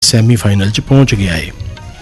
Semifinal 'ਚ ਪਹੁੰਚ ਗਿਆ ਹੈ।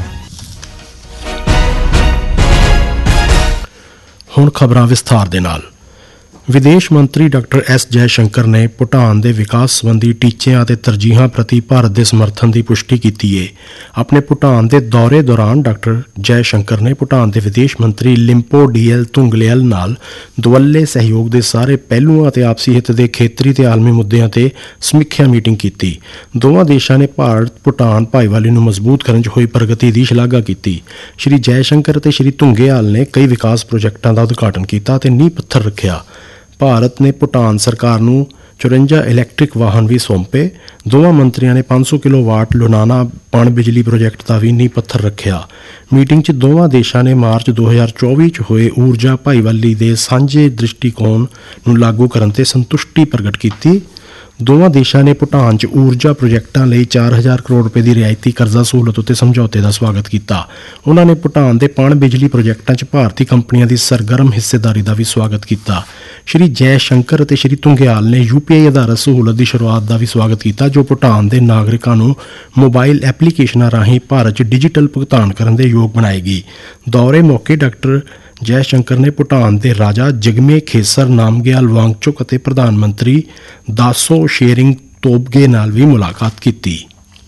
ਹੁਣ ਖਬਰਾਂ ਵਿਸਥਾਰ ਦੇ ਨਾਲ। ਵਿਦੇਸ਼ ਮੰਤਰੀ ਡਾਕਟਰ ਐਸ ਜੈ ਸ਼ੰਕਰ ਨੇ ਭੂਟਾਨ ਦੇ ਵਿਕਾਸ ਸੰਬੰਧੀ ਟੀਚਿਆਂ ਅਤੇ ਤਰਜੀਹਾਂ ਪ੍ਰਤੀ ਭਾਰਤ ਦੇ ਸਮਰਥਨ ਦੀ ਪੁਸ਼ਟੀ ਕੀਤੀ ਹੈ। ਆਪਣੇ ਭੂਟਾਨ ਦੇ ਦੌਰੇ ਦੌਰਾਨ ਡਾਕਟਰ ਜੈ ਸ਼ੰਕਰ ਨੇ ਭੂਟਾਨ ਦੇ ਵਿਦੇਸ਼ ਮੰਤਰੀ ਲਿੰਪੋ ਡੀਐਲ ਤੁੰਗਲਿਅਲ ਨਾਲ ਦੁਵੱਲੇ ਸਹਿਯੋਗ ਦੇ ਸਾਰੇ ਪਹਿਲੂਆਂ ਅਤੇ ਆਪਸੀ ਹਿੱਤ ਦੇ ਖੇਤਰੀ ਤੇ ਆਲਮੀ ਮੁੱਦਿਆਂ 'ਤੇ ਸਮੀਖਿਆ ਮੀਟਿੰਗ ਕੀਤੀ। ਦੋਵਾਂ ਦੇਸ਼ਾਂ ਨੇ ਭਾਰਤ ਭੂਟਾਨ ਭਾਈਵਾਲੀ ਨੂੰ ਮਜ਼ਬੂਤ ਕਰਨ 'ਚ ਹੋਈ ਪ੍ਰਗਤੀ ਦੀ ਸ਼ਲਾਘਾ ਕੀਤੀ। ਸ਼੍ਰੀ ਜੈ ਸ਼ੰਕਰ ਅਤੇ ਸ਼੍ਰੀ ਤੁੰਗਲਿਅਲ ਨੇ ਕਈ ਵਿਕਾਸ ਪ੍ਰੋਜੈਕਟਾਂ ਦਾ ਉਦਘਾਟਨ ਕੀਤਾ ਅਤੇ ਨੀਂਹ ਪੱਥਰ ਰੱਖਿਆ। ਭਾਰਤ ਨੇ ਭੂਟਾਨ ਸਰਕਾਰ ਨੂੰ 54 ਇਲੈਕਟ੍ਰਿਕ ਵਾਹਨ ਵੀ ਸੌਂਪੇ। ਦੋਵਾਂ ਮੰਤਰੀਆਂ ਨੇ 500 ਕਿਲੋਵਾਟ ਲੁਨਾਨਾ ਪਣ ਬਿਜਲੀ ਪ੍ਰੋਜੈਕਟ ਦਾ ਵੀ ਨੀਂਹ ਪੱਥਰ ਰੱਖਿਆ। ਮੀਟਿੰਗ 'ਚ ਦੋਵਾਂ ਦੇਸ਼ਾਂ ਨੇ ਮਾਰਚ 2024 'ਚ ਹੋਏ ਊਰਜਾ ਭਾਈਵਾਲੀ ਦੇ ਸਾਂਝੇ ਦ੍ਰਿਸ਼ਟੀਕੋਣ ਨੂੰ ਲਾਗੂ ਕਰਨ 'ਤੇ ਸੰਤੁਸ਼ਟੀ ਪ੍ਰਗਟ ਕੀਤੀ। ਦੋਵਾਂ ਦੇਸ਼ਾਂ ਨੇ ਭੂਟਾਨ 'ਚ ਊਰਜਾ ਪ੍ਰੋਜੈਕਟਾਂ ਲਈ 4000 ਕਰੋੜ ਰੁਪਏ ਦੀ ਰਿਆਇਤੀ ਕਰਜ਼ਾ ਸਹੂਲਤ ਉੱਤੇ ਸਮਝੌਤੇ ਦਾ ਸਵਾਗਤ ਕੀਤਾ। ਉਨ੍ਹਾਂ ਨੇ ਭੂਟਾਨ ਦੇ ਪਣ ਬਿਜਲੀ ਪ੍ਰੋਜੈਕਟਾਂ 'ਚ ਭਾਰਤੀ ਕੰਪਨੀਆਂ ਦੀ ਸਰਗਰਮ ਹਿੱਸੇਦਾਰੀ ਦਾ ਵੀ ਸਵਾਗਤ ਕੀਤਾ। ਸ਼੍ਰੀ ਜੈ ਸ਼ੰਕਰ ਅਤੇ ਸ਼੍ਰੀ ਤੁੰਗਿਆਲ ਨੇ UPI ਆਧਾਰਿਤ ਸਹੂਲਤ ਦੀ ਸ਼ੁਰੂਆਤ ਦਾ ਵੀ ਸਵਾਗਤ ਕੀਤਾ, ਜੋ ਭੂਟਾਨ ਦੇ ਨਾਗਰਿਕਾਂ ਨੂੰ ਮੋਬਾਈਲ ਐਪਲੀਕੇਸ਼ਨਾਂ ਰਾਹੀਂ ਭਾਰਤ 'ਚ ਡਿਜੀਟਲ ਭੁਗਤਾਨ ਕਰਨ ਦੇ ਯੋਗ ਬਣਾਏਗੀ। ਦੌਰੇ ਮੌਕੇ ਡਾਕਟਰ ਜੈ ਸ਼ੰਕਰ ਨੇ ਭੂਟਾਨ ਦੇ ਰਾਜਾ ਜਿਗਮੇ ਖੇਸਰ ਨਾਮਗਿਆਲ ਵਾਂਗਚੁਕ ਅਤੇ ਪ੍ਰਧਾਨ ਮੰਤਰੀ ਦਾਸੋ ਸ਼ੇਰਿੰਗ ਤੋਬਗੇ ਨਾਲ ਵੀ ਮੁਲਾਕਾਤ ਕੀਤੀ।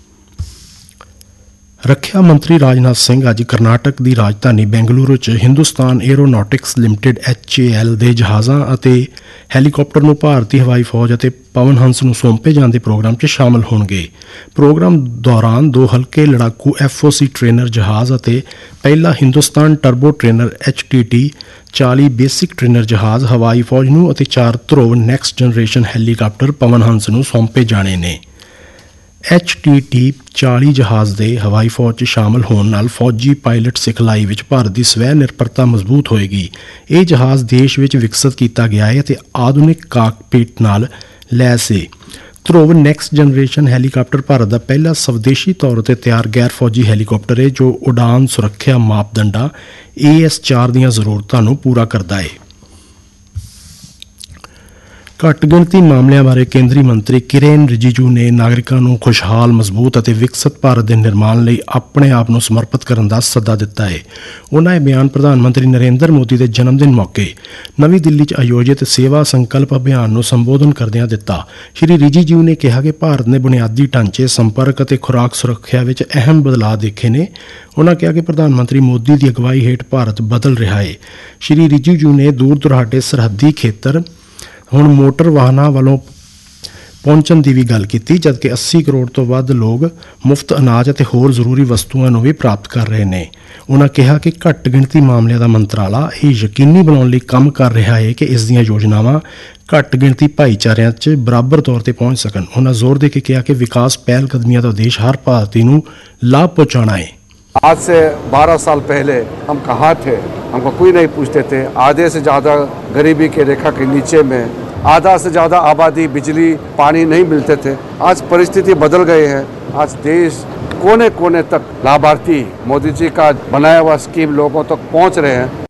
ਰੱਖਿਆ ਮੰਤਰੀ ਰਾਜਨਾਥ ਸਿੰਘ ਅੱਜ ਕਰਨਾਟਕ ਦੀ ਰਾਜਧਾਨੀ ਬੈਂਗਲੁਰੂ 'ਚ ਹਿੰਦੁਸਤਾਨ ਏਰੋਨੌਟਿਕਸ ਲਿਮਟਿਡ HAL ਦੇ ਜਹਾਜ਼ਾਂ ਅਤੇ ਹੈਲੀਕਾਪਟਰ ਨੂੰ ਭਾਰਤੀ ਹਵਾਈ ਫੌਜ ਅਤੇ ਪਵਨ ਹੰਸ ਨੂੰ ਸੌਂਪੇ ਜਾਣ ਦੇ ਪ੍ਰੋਗਰਾਮ 'ਚ ਸ਼ਾਮਲ ਹੋਣਗੇ। ਪ੍ਰੋਗਰਾਮ ਦੌਰਾਨ 2 ਹਲਕੇ ਲੜਾਕੂ FOC ਟ੍ਰੇਨਰ ਜਹਾਜ਼ ਅਤੇ ਪਹਿਲਾ Hindustan turbo trainer HTT 40 basic trainer ਜਹਾਜ਼ ਹਵਾਈ ਫੌਜ ਨੂੰ ਅਤੇ 4 ਧਰੁਵ ਨੈਕਸਟ ਜਨਰੇਸ਼ਨ ਹੈਲੀਕਾਪਟਰ ਪਵਨ ਹੰਸ ਨੂੰ ਸੌਂਪੇ ਜਾਣੇ ਨੇ। HTT 40 ਜਹਾਜ਼ ਦੇ ਹਵਾਈ ਫੌਜ 'ਚ ਸ਼ਾਮਲ ਹੋਣ ਨਾਲ ਫੌਜੀ ਪਾਇਲਟ ਸਿਖਲਾਈ ਵਿੱਚ ਭਾਰਤ ਦੀ ਸਵੈ ਨਿਰਭਰਤਾ ਮਜ਼ਬੂਤ ਹੋਏਗੀ। ਇਹ ਜਹਾਜ਼ ਦੇਸ਼ ਵਿੱਚ ਵਿਕਸਿਤ ਕੀਤਾ ਗਿਆ ਹੈ ਅਤੇ ਆਧੁਨਿਕ ਕਾਕਪਿਟ ਨਾਲ ਲੈਸ ਹੈ। ਧਰੁਵ ਨੈਕਸਟ ਜਨਰੇਸ਼ਨ ਹੈਲੀਕਾਪਟਰ ਭਾਰਤ ਦਾ ਪਹਿਲਾ ਸਵਦੇਸ਼ੀ ਤੌਰ ਉੱਤੇ ਤਿਆਰ ਗੈਰ ਫੌਜੀ ਹੈਲੀਕਾਪਟਰ ਹੈ, ਜੋ ਉਡਾਨ ਸੁਰੱਖਿਆ ਮਾਪਦੰਡਾਂ AS4 ਦੀਆਂ ਜ਼ਰੂਰਤਾਂ ਨੂੰ ਪੂਰਾ ਕਰਦਾ ਹੈ। ਘੱਟ ਗਿਣਤੀ ਮਾਮਲਿਆਂ ਬਾਰੇ ਕੇਂਦਰੀ ਮੰਤਰੀ ਕਿਰੇਨ ਰਿਜੀਜੂ ਨੇ ਨਾਗਰਿਕਾਂ ਨੂੰ ਖੁਸ਼ਹਾਲ, ਮਜ਼ਬੂਤ ਅਤੇ ਵਿਕਸਿਤ ਭਾਰਤ ਦੇ ਨਿਰਮਾਣ ਲਈ ਆਪਣੇ ਆਪ ਨੂੰ ਸਮਰਪਿਤ ਕਰਨ ਦਾ ਸੱਦਾ ਦਿੱਤਾ ਹੈ। ਉਨ੍ਹਾਂ ਇਹ ਬਿਆਨ ਪ੍ਰਧਾਨ ਮੰਤਰੀ ਨਰਿੰਦਰ ਮੋਦੀ ਦੇ ਜਨਮ ਦਿਨ ਮੌਕੇ ਨਵੀਂ ਦਿੱਲੀ 'ਚ ਆਯੋਜਿਤ ਸੇਵਾ ਸੰਕਲਪ ਅਭਿਆਨ ਨੂੰ ਸੰਬੋਧਨ ਕਰਦਿਆਂ ਦਿੱਤਾ। ਸ਼੍ਰੀ ਰਿਜੀਜੂ ਨੇ ਕਿਹਾ ਕਿ ਭਾਰਤ ਨੇ ਬੁਨਿਆਦੀ ਢਾਂਚੇ, ਸੰਪਰਕ ਅਤੇ ਖੁਰਾਕ ਸੁਰੱਖਿਆ ਵਿੱਚ ਅਹਿਮ ਬਦਲਾਅ ਦੇਖੇ ਨੇ। ਉਨ੍ਹਾਂ ਕਿਹਾ ਕਿ ਪ੍ਰਧਾਨ ਮੰਤਰੀ ਮੋਦੀ ਦੀ ਅਗਵਾਈ ਹੇਠ ਭਾਰਤ ਬਦਲ ਰਿਹਾ ਹੈ। ਸ਼੍ਰੀ ਰਿਜੀਜੂ ਨੇ ਦੂਰ ਦੁਰਾਡੇ ਸਰਹੱਦੀ ਖੇਤਰ ਹੁਣ ਮੋਟਰ ਵਾਹਨਾਂ ਵੱਲੋਂ ਪਹੁੰਚਣ ਦੀ ਵੀ ਗੱਲ ਕੀਤੀ, ਜਦਕਿ 80 ਕਰੋੜ ਤੋਂ ਵੱਧ ਲੋਕ ਮੁਫਤ ਅਨਾਜ ਅਤੇ ਹੋਰ ਜ਼ਰੂਰੀ ਵਸਤੂਆਂ ਨੂੰ ਵੀ ਪ੍ਰਾਪਤ ਕਰ ਰਹੇ ਨੇ। ਉਨ੍ਹਾਂ ਕਿਹਾ ਕਿ ਘੱਟ ਗਿਣਤੀ ਮਾਮਲਿਆਂ ਦਾ ਮੰਤਰਾਲਾ ਇਹ ਯਕੀਨੀ ਬਣਾਉਣ ਲਈ ਕੰਮ ਕਰ ਰਿਹਾ ਹੈ ਕਿ ਇਸ ਦੀਆਂ ਯੋਜਨਾਵਾਂ ਘੱਟ ਗਿਣਤੀ ਭਾਈਚਾਰਿਆਂ 'ਚ ਬਰਾਬਰ ਤੌਰ 'ਤੇ ਪਹੁੰਚ ਸਕਣ। ਉਨ੍ਹਾਂ ਜ਼ੋਰ ਦੇ ਕੇ ਕਿਹਾ ਕਿ ਵਿਕਾਸ ਪਹਿਲ ਕਦਮੀਆਂ ਦਾ ਉਦੇਸ਼ ਹਰ ਭਾਰਤੀ ਨੂੰ ਲਾਭ ਪਹੁੰਚਾਉਣਾ ਹੈ। आज से 12 साल पहले हम कहाँ थे, हमको कोई नहीं पूछते थे। आधे से ज़्यादा गरीबी के रेखा के नीचे में, आधा से ज़्यादा आबादी, बिजली पानी नहीं मिलते थे। आज परिस्थिति बदल गई है। आज देश कोने कोने तक लाभार्थी मोदी जी का बनाया हुआ स्कीम लोगों तक पहुँच रहे हैं।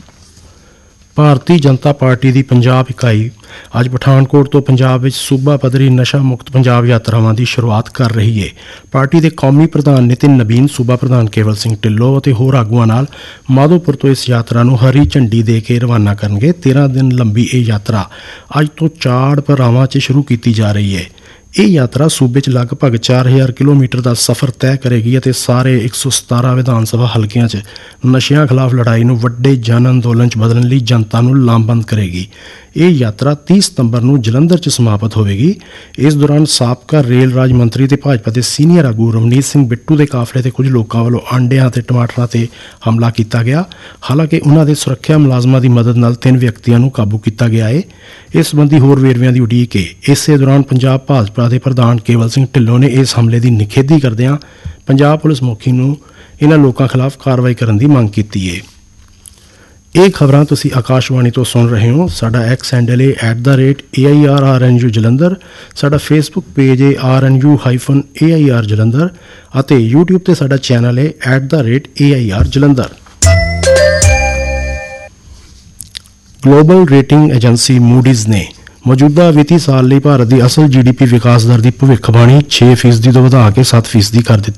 ਭਾਰਤੀ ਜਨਤਾ ਪਾਰਟੀ ਦੀ ਪੰਜਾਬ ਇਕਾਈ ਅੱਜ ਪਠਾਨਕੋਟ ਤੋਂ ਪੰਜਾਬ ਵਿੱਚ ਸੂਬਾ ਪੱਧਰੀ ਨਸ਼ਾ ਮੁਕਤ ਪੰਜਾਬ ਯਾਤਰਾਵਾਂ ਦੀ ਸ਼ੁਰੂਆਤ ਕਰ ਰਹੀ ਹੈ। ਪਾਰਟੀ ਦੇ ਕੌਮੀ ਪ੍ਰਧਾਨ ਨਿਤਿਨ ਨਬੀਨ, ਸੂਬਾ ਪ੍ਰਧਾਨ ਕੇਵਲ ਸਿੰਘ ਢਿੱਲੋਂ ਅਤੇ ਹੋਰ ਆਗੂਆਂ ਨਾਲ ਮਾਧੋਪੁਰ ਤੋਂ ਇਸ ਯਾਤਰਾ ਨੂੰ ਹਰੀ ਝੰਡੀ ਦੇ ਕੇ ਰਵਾਨਾ ਕਰਨਗੇ। 13 ਦਿਨ ਲੰਬੀ ਇਹ ਯਾਤਰਾ ਅੱਜ ਤੋਂ ਚਾੜ ਪਰਾਵਾਂ 'ਚ ਸ਼ੁਰੂ ਕੀਤੀ ਜਾ ਰਹੀ ਹੈ। ਇਹ ਯਾਤਰਾ ਸੂਬੇ 'ਚ ਲਗਭਗ 4000 ਕਿਲੋਮੀਟਰ ਦਾ ਸਫ਼ਰ ਤੈਅ ਕਰੇਗੀ ਅਤੇ ਸਾਰੇ 117 ਵਿਧਾਨ ਸਭਾ ਹਲਕਿਆਂ 'ਚ ਨਸ਼ਿਆਂ ਖਿਲਾਫ ਲੜਾਈ ਨੂੰ ਵੱਡੇ ਜਨ ਅੰਦੋਲਨ 'ਚ ਬਦਲਣ ਲਈ ਜਨਤਾ ਨੂੰ ਲਾਮਬੰਦ ਕਰੇਗੀ। ਇਹ ਯਾਤਰਾ 30 ਸਤੰਬਰ ਨੂੰ ਜਲੰਧਰ 'ਚ ਸਮਾਪਤ ਹੋਵੇਗੀ। ਇਸ ਦੌਰਾਨ ਸਾਬਕਾ ਰੇਲ ਰਾਜ ਮੰਤਰੀ ਤੇ ਭਾਜਪਾ ਦੇ ਸੀਨੀਅਰ ਆਗੂ ਰਵਨੀਤ ਸਿੰਘ ਬਿੱਟੂ ਦੇ ਕਾਫਲੇ ਤੇ ਕੁਝ ਲੋਕਾਂ ਵੱਲੋਂ ਆਂਡਿਆਂ ਅਤੇ ਟਮਾਟਰਾਂ ਤੇ ਹਮਲਾ ਕੀਤਾ ਗਿਆ। ਹਾਲਾਂਕਿ ਉਨ੍ਹਾਂ ਦੇ ਸੁਰੱਖਿਆ ਮੁਲਾਜ਼ਮਾਂ ਦੀ ਮਦਦ ਨਾਲ 3 ਵਿਅਕਤੀਆਂ ਨੂੰ ਕਾਬੂ ਕੀਤਾ ਗਿਆ ਹੈ। ਇਸ ਸੰਬੰਧੀ ਹੋਰ ਵੇਰਵਿਆਂ ਦੀ ਉਡੀਕ ਹੈ। ਇਸੇ ਦੌਰਾਨ ਪੰਜਾਬ ਭਾਜਪਾ ਦੇ ਪ੍ਰਧਾਨ ਕੇਵਲ ਸਿੰਘ ਢਿੱਲੋਂ ਨੇ ਇਸ ਹਮਲੇ ਦੀ ਨਿਖੇਧੀ ਕਰਦਿਆਂ ਪੰਜਾਬ ਪੁਲਿਸ ਮੁਖੀ ਨੂੰ ਇਹਨਾਂ ਲੋਕਾਂ ਖਿਲਾਫ ਕਾਰਵਾਈ ਕਰਨ ਦੀ ਮੰਗ ਕੀਤੀ ਹੈ। ਇਹ ਖਬਰਾਂ ਤੁਸੀਂ ਆਕਾਸ਼ਵਾਣੀ ਤੋਂ ਸੁਣ ਰਹੇ ਹੋ। ਸਾਡਾ ਐਕਸ ਹੈਂਡਲ ਹੈ @AIRRNU ਜਲੰਧਰ। ਸਾਡਾ ਫੇਸਬੁੱਕ ਪੇਜ ਹੈ RNU-AIR ਜਲੰਧਰ ਅਤੇ YouTube ਤੇ ਸਾਡਾ ਚੈਨਲ ਹੈ @AIR Jalandhar. Global rating agency ਮੂਡੀਜ਼ ਨੇ ਮੌਜੂਦਾ ਵਿੱਤੀ ਸਾਲ ਲਈ ਭਾਰਤ ਦੀ ਅਸਲ GDP ਵਿਕਾਸ ਦਰ ਦੀ ਭਵਿੱਖਬਾਣੀ 6% ਤੋਂ ਵਧਾ ਕੇ 7% ਕਰ ਦਿੱਤੀ।